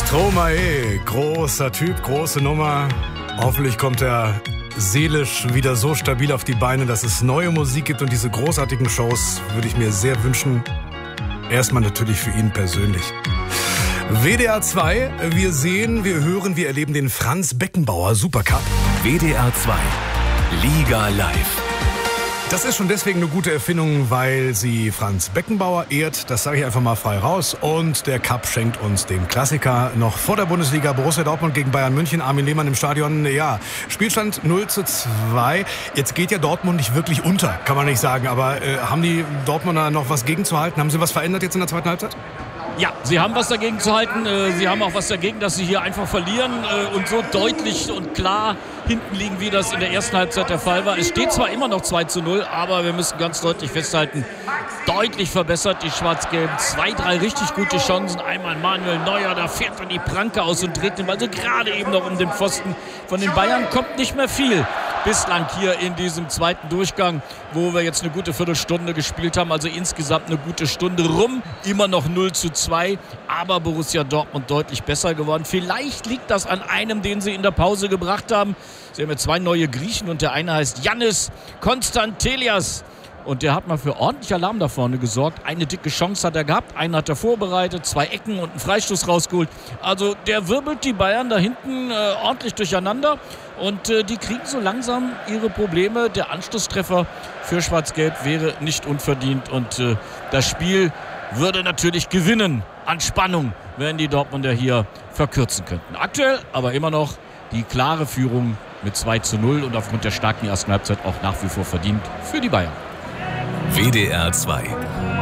Stromae, großer Typ, große Nummer. Hoffentlich kommt er seelisch wieder so stabil auf die Beine, dass es neue Musik gibt und diese großartigen Shows würde ich mir sehr wünschen. Erstmal natürlich für ihn persönlich. WDR 2, wir sehen, wir hören, wir erleben den Franz Beckenbauer Supercup. WDR 2, Liga live. Das ist schon deswegen eine gute Erfindung, weil sie Franz Beckenbauer ehrt. Das sage ich einfach mal frei raus. Und der Cup schenkt uns den Klassiker noch vor der Bundesliga. Borussia Dortmund gegen Bayern München. Armin Lehmann im Stadion. Ja, Spielstand 0:2. Jetzt geht ja Dortmund nicht wirklich unter, kann man nicht sagen. Aber haben die Dortmunder noch was gegenzuhalten? Haben sie was verändert jetzt in der zweiten Halbzeit? Ja, sie haben was dagegen zu halten. Sie haben auch was dagegen, dass sie hier einfach verlieren und so deutlich und klar hinten liegen, wie das in der ersten Halbzeit der Fall war. Es steht zwar immer noch 2:0, aber wir müssen ganz deutlich festhalten, deutlich verbessert die Schwarz-Gelben. 2, 3 richtig gute Chancen. Einmal Manuel Neuer, da fährt dann die Pranke aus und dreht den Ball so gerade eben noch um den Pfosten. Von den Bayern kommt nicht mehr viel bislang hier in diesem zweiten Durchgang, wo wir jetzt eine gute Viertelstunde gespielt haben. Also insgesamt eine gute Stunde rum. Immer noch 0:2, aber Borussia Dortmund deutlich besser geworden. Vielleicht liegt das an einem, den sie in der Pause gebracht haben. Sie haben ja 2 neue Griechen und der eine heißt Yannis Konstantelias. Und der hat mal für ordentlich Alarm da vorne gesorgt. Eine dicke Chance hat er gehabt, einen hat er vorbereitet, 2 Ecken und einen Freistoß rausgeholt. Also der wirbelt die Bayern da hinten ordentlich durcheinander. Und die kriegen so langsam ihre Probleme. Der Anschlusstreffer für Schwarz-Gelb wäre nicht unverdient. Und das Spiel würde natürlich gewinnen an Spannung, wenn die Dortmunder hier verkürzen könnten. Aktuell aber immer noch die klare Führung mit 2:0 und aufgrund der starken ersten Halbzeit auch nach wie vor verdient für die Bayern. WDR 2.